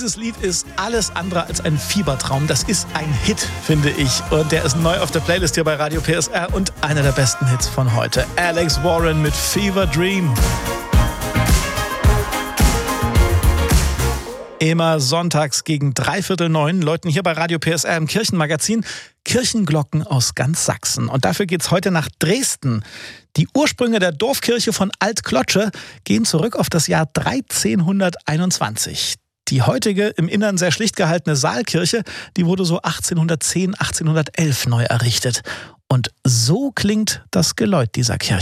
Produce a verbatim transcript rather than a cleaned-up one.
Dieses Lied ist alles andere als ein Fiebertraum. Das ist ein Hit, finde ich. Und der ist neu auf der Playlist hier bei Radio P S R und einer der besten Hits von heute. Alex Warren mit Fever Dream. Immer sonntags gegen dreiviertel neun läuten hier bei Radio P S R im Kirchenmagazin Kirchenglocken aus ganz Sachsen. Und dafür geht's heute nach Dresden. Die Ursprünge der Dorfkirche von Altklotsche gehen zurück auf das Jahr dreizehnhunderteinundzwanzig. Die heutige, im Innern sehr schlicht gehaltene Saalkirche, die wurde so achtzehnhundertzehn, achtzehnhundertelf neu errichtet. Und so klingt das Geläut dieser Kirche.